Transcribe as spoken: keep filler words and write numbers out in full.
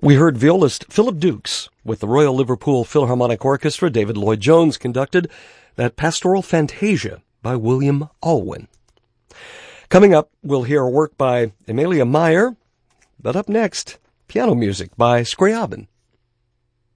We heard violist Philip Dukes with the Royal Liverpool Philharmonic Orchestra. David Lloyd-Jones conducted that Pastoral Fantasia by William Alwyn. Coming up, we'll hear a work by Emilia Meyer, but up next, piano music by Scriabin.